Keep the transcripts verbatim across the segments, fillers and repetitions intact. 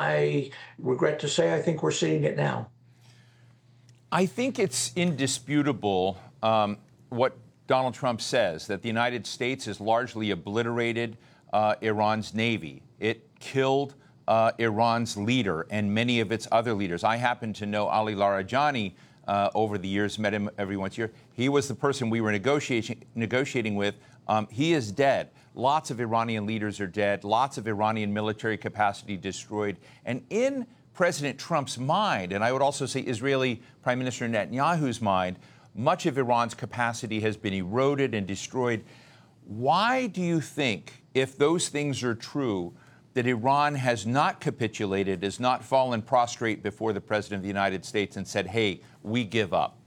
I regret to say, I think we're seeing it now. I think it's indisputable um, what Donald Trump says, that the United States has largely obliterated uh, Iran's navy. It killed uh, Iran's leader and many of its other leaders. I happen to know Ali Larijani uh, over the years, met him every once a year. He was the person we were negotiating, negotiating with. Um, he is dead. Lots of Iranian leaders are dead. Lots of Iranian military capacity destroyed. And in President Trump's mind, and I would also say Israeli Prime Minister Netanyahu's mind, much of Iran's capacity has been eroded and destroyed. Why do you think, if those things are true, that Iran has not capitulated, has not fallen prostrate before the President of the United States and said, hey, we give up?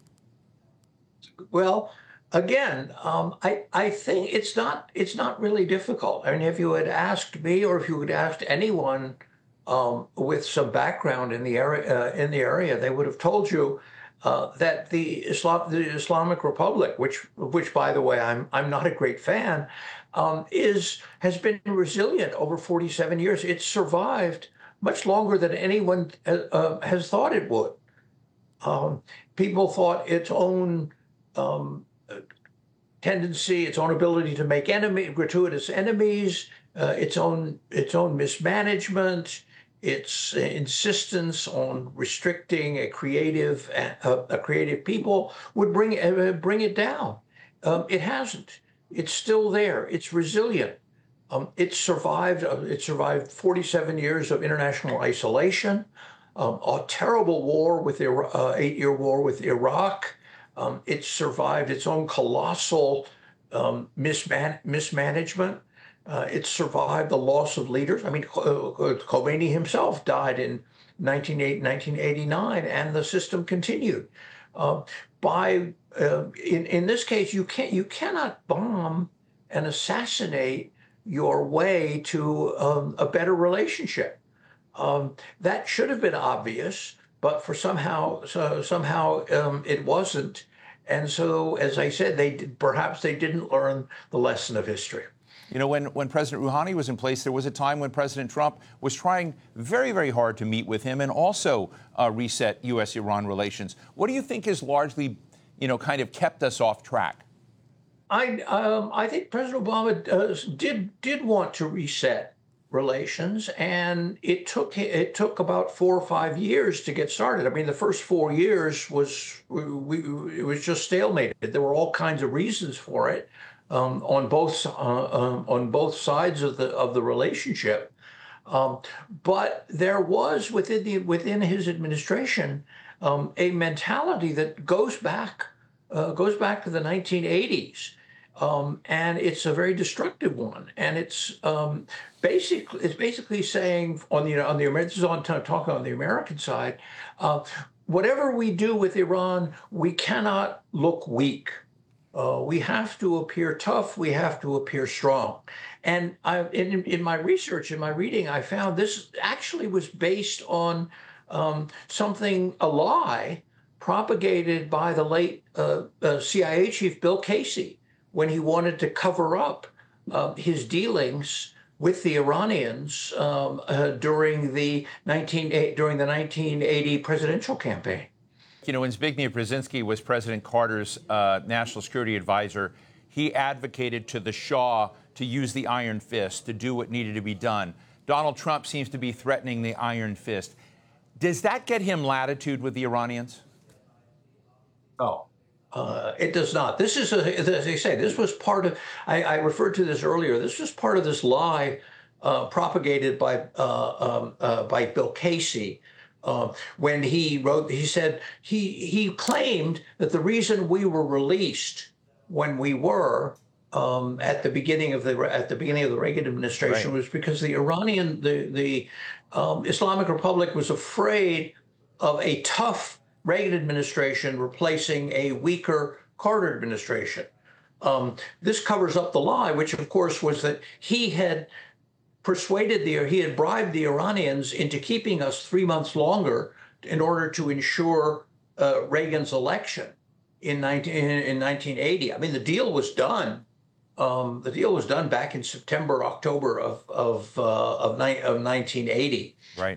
Well, again, um, I, I think it's not it's not really difficult. I mean, if you had asked me or if you had asked anyone um, with some background in the area, uh, in the area, they would have told you uh, that the Islam, the Islamic Republic, which which by the way, I'm I'm not a great fan, um, is has been resilient over forty-seven years. It's survived much longer than anyone uh, uh, has thought it would. Um, people thought its own um, tendency, its own ability to make enemy, gratuitous enemies, uh, its own its own mismanagement, its insistence on restricting a creative a, a creative people would bring uh, bring it down. Um, it hasn't. It's still there. It's resilient. Um, it survived. Uh, it survived forty-seven years of international isolation, um, a terrible war with Iraq, uh, eight-year war with Iraq. Um, it survived its own colossal um, misman- mismanagement. Uh, it survived the loss of leaders. I mean, Khomeini himself died in nineteen eighty-nine, and the system continued. Uh, by uh, in in this case, you can't you cannot bomb and assassinate your way to um, a better relationship. Um, that should have been obvious, but for somehow so somehow um, it wasn't. And so, as I said, they did, perhaps they didn't learn the lesson of history. You know, when, when President Rouhani was in place, there was a time when President Trump was trying very, very hard to meet with him and also uh, reset U S Iran relations. What do you think has largely, you know, kind of kept us off track? I um, I think President Obama uh, did did want to reset relations, and it took it took about four or five years to get started. I mean, the first four years was we, we, it was just stalemated. There were all kinds of reasons for it um, on both uh, um, on both sides of the of the relationship. Um, but there was within the within his administration um, a mentality that goes back uh, goes back to the nineteen eighties. Um, and it's a very destructive one, and it's um, basically it's basically saying on the on the this is on talking on the American side, uh, whatever we do with Iran, we cannot look weak. Uh, we have to appear tough. We have to appear strong. And I, in, in my research, in my reading, I found this actually was based on um, something a lie propagated by the late uh, uh, C I A chief Bill Casey, when he wanted to cover up uh, his dealings with the Iranians um, uh, during the nineteen during the nineteen eighty presidential campaign. You know, when Zbigniew Brzezinski was President Carter's uh, national security advisor, he advocated to the Shah to use the iron fist, to do what needed to be done. Donald Trump seems to be threatening the iron fist. Does that get him latitude with the Iranians? No. Uh, it does not. This is, a, as I say, this was part of, I, I referred to this earlier, this was part of this lie uh, propagated by uh, um, uh, by Bill Casey uh, when he wrote, he said, he, he claimed that the reason we were released when we were um, at the beginning of the at the beginning of the Reagan administration right. was because the Iranian, the, the um, Islamic Republic was afraid of a tough Reagan administration replacing a weaker Carter administration. Um, this covers up the lie, which of course was that he had persuaded the, he had bribed the Iranians into keeping us three months longer in order to ensure uh, Reagan's election in, nineteen, in nineteen eighty. I mean, the deal was done. Um, the deal was done back in September, October of of uh, of, ni- of nineteen eighty. Right.